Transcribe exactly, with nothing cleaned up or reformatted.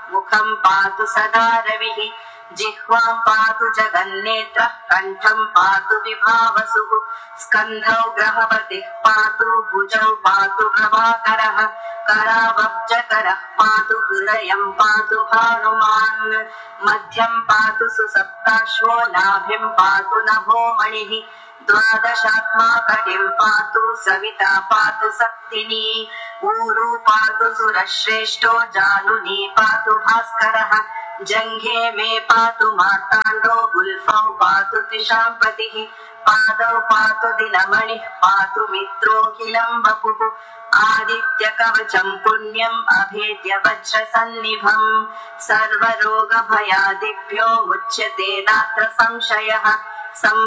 मुखं पातु सदा रविः जिह्वां पातु जगन्नेत्रः कण्ठं पातु विभावसुः स्कन्धौ ग्रहपतिः पातु भुजौ पातु प्रभाकरः करावब्जकरः पातु हृदयं पातु भानुमान् मध्यं पातु सुसप्ताश्वो नाभिं पातु नभोमणिः द्वादशात्मा कटिं पातु सविता पातु सप्तिनी ऊरू पातु सुरश्रेष्ठो जानुनी पातु भास्करः जङ्घे मे पातु मार्ताण्डो गुल्फौ पातु त्रिशाम्पतिः पादौ पातु दिनमणिः पातु मित्रोऽखिलं वपुः आदित्यकवचं पुण्यम् अभेद्य वज्रसन्निभम् सर्वरोगभयादिभ्यो मुच्यते नात्र संशयः